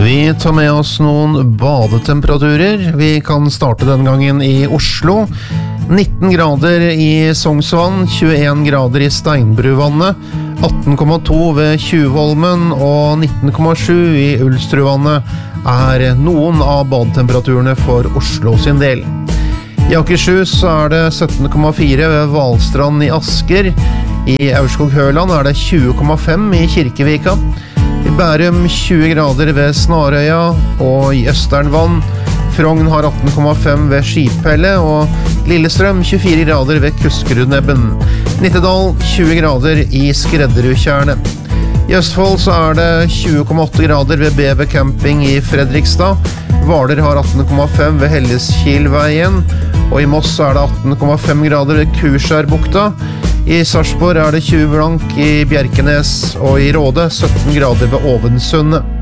Vi tar med oss noen badetemperaturer. Vi kan starte den gangen i Oslo. 19 grader i Sognsvann, 21 grader i Steinbruvannet, 18,2 ved Tjuvholmen og 19,7 i Ulstruvannet er noen av badetemperaturene for Oslo sin del. I Akershus er det 17,4 ved Valstrand i Asker. I Aurskog-Høland er det 20,5 i Kirkevika. I Bærum 20 grader ved Snarøya og i Østernvann. Frogn har 18,5 ved Skipelle og Lillestrøm 24 grader ved Kuskerudnebben. Nittedal 20 grader i Skredderudtjernet. I Østfold så er det 20,8 grader ved BV Camping i Fredrikstad. Hvaler har 18,5 ved Helleskilveien, og i Moss er det 18,5 grader ved Kurskjærbukta. I Sarpsborg er det 20 blank i Bjerkenes, og i Råde 17 grader ved Ovensundet.